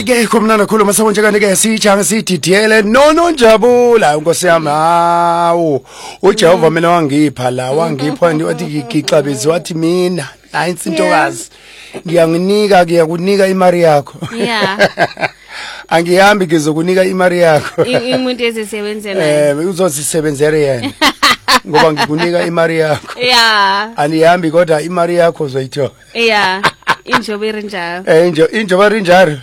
ke khomna nakhulu masabonje kanti ke sijanga sididiyele no Njabula Nkosi yami hawo uJehova mina wangipha la wangipha wathi ngixabezi wathi mina hayi insintokazi ngiyakunika imali yakho yeah angihambi ngizokunika imali yakho umuntu ezisebenzela uzosisebenzele yena ngoba ngikunika imali yakho yeah anihambi kodwa imali yakho uzoyithola yeah injoba irinjalo injoba irinjalo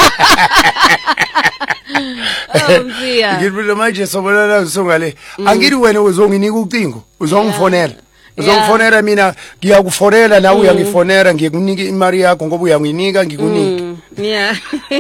mziya ngibona manje sobonana usongale angithi wena uzonginika ucingo uzongifonela uzongifonela mina ngiyakufonela nawe uyangifonela ngikunika imali yakho ngoba uyanginika ngikunika yeah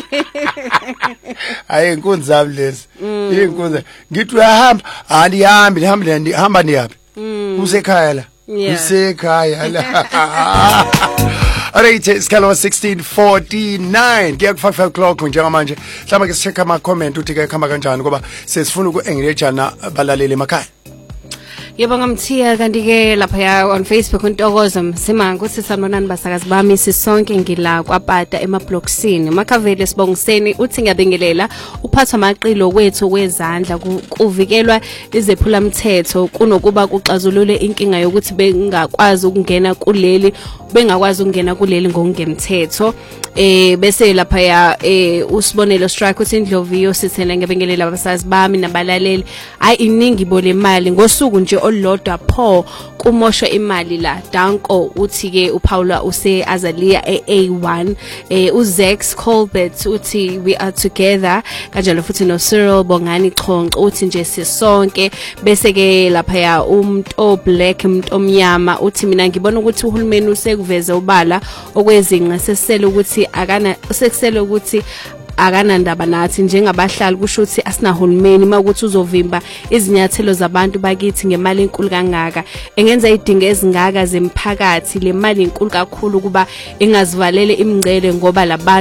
hayi inkunzi zami lezi inkunzi ngithi uyahamba andihambi hamba ndiyapi usekhaya la usekhaya la Alright, isikhala 16:49 kuya ku 5 o'clock njengamanje hlamba ke sichecka ama comment uthi ke khamba kanjani ngoba sesifuna uku-engage na balaleli emakhaya. Yebo ngamthiya kanti ke lapha on Facebook uNtokozo Msimanga uthi sanibonani basakazi bami sisonke ngila kwaPata emablocksini Makavele Sibongiseni uthi ngiyabingelela uphathwa amaqilo wethu wezandla kuvikelwa izephula mthetho kunokuba kuxazulule inkinga yokuthi bengakwazi ukungena kuleli ngokungemthetho bese lapha usibonelo strike uthi Indloviyo sithena ngiyabingelela abasazi bami nabalaleli hayi iningi bole mali ngosuku nje olodwa pho kumoshwa imali la Danko uthi ke uPaula use Azalia A1 uZex Colbert uthi we are together kanjalo futhi no Cyril Bongani Chonqo uthi nje sisonke bese ke lapha umnto black umnto omnyama uthi mina ngibona ukuthi uhulumeni usekuveza ubala okwezinqa sesisele ukuthi akanandaba nathi njengabahlali kusho ukuthi asinahulumeni makuthi uzovimba izinyathelo zabantu bakithi ngemali enkulu kangaka engenza idinga ezingaka zemphakathi le mali enkulu kakhulu kuba engazivalele imingcele ngoba labantu